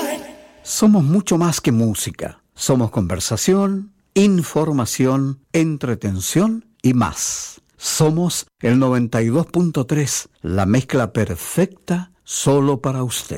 Somos mucho más que música. Somos conversación, información, entretención y más. Somos el 92.3, la mezcla perfecta solo para usted.